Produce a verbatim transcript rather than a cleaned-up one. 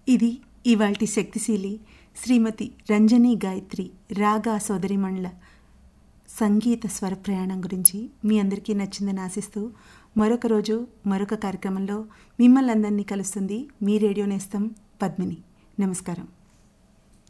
ఇది ఇవాల్టి శక్తిశీలి శ్రీమతి రంజని గాయత్రి రాగా సోదరిమణుల సంగీత స్వర ప్రయాణం గురించి మీ అందరికీ నచ్చిందని ఆశిస్తూ మరొక రోజు మరొక కార్యక్రమంలో మిమ్మల్ని అందరినీ కలుస్తుంది మీ రేడియో నేస్తం పద్మిని. నమస్కారం.